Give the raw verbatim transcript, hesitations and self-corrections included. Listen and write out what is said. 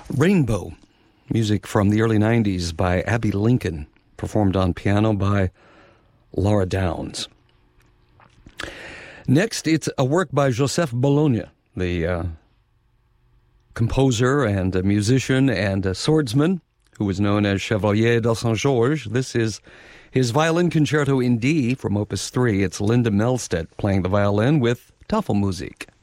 Rainbow, music from the early nineties by Abbey Lincoln, performed on piano by Laura Downs. Next, it's a work by Joseph Bologna, the uh, composer and a musician and a swordsman who was known as Chevalier de Saint-Georges. This is his violin concerto in D from Opus three. It's Linda Melstedt playing the violin with Tafelmusik.